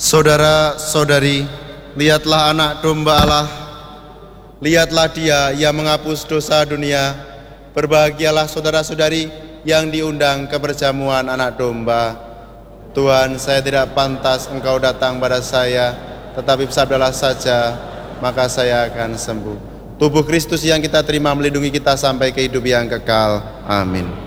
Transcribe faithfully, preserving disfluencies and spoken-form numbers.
Saudara-saudari, lihatlah anak domba Allah, lihatlah dia yang menghapus dosa dunia. Berbahagialah saudara-saudari yang diundang ke perjamuan anak domba. Tuhan, saya tidak pantas Engkau datang pada saya, tetapi sabdalah saja, maka saya akan sembuh. Tubuh Kristus yang kita terima melindungi kita sampai ke hidup yang kekal. Amin.